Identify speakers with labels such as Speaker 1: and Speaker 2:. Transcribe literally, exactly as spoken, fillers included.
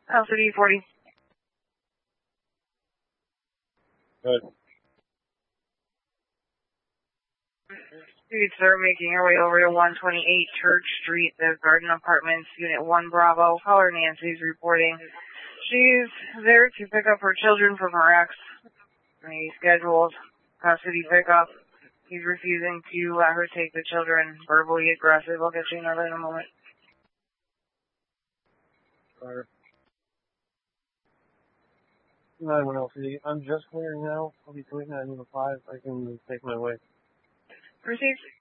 Speaker 1: Alpha D forty.
Speaker 2: Good.
Speaker 1: Dude, sir, making your way over to one twenty-eight Church Street, the Garden Apartments, Unit one Bravo. Caller Nancy's reporting. She's there to pick up her children from her ex. He scheduled custody pickup. He's refusing to let her take the children. Verbally aggressive. I'll get you another in a moment.
Speaker 2: Sorry. nine one L C. I'm just clearing now. I'll be clearing at five. I can take my way.
Speaker 1: Proceed.